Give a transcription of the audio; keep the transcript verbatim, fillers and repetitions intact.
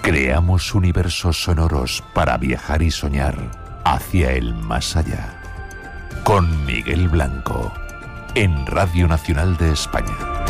Creamos universos sonoros para viajar y soñar hacia el más allá. Con Miguel Blanco, en Radio Nacional de España.